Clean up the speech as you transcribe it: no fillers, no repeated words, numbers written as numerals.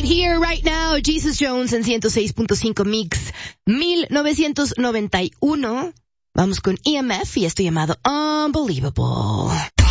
here, right now. Jesus Jones en 106.5 Mix 1991. Vamos con EMF y esto llamado Unbelievable.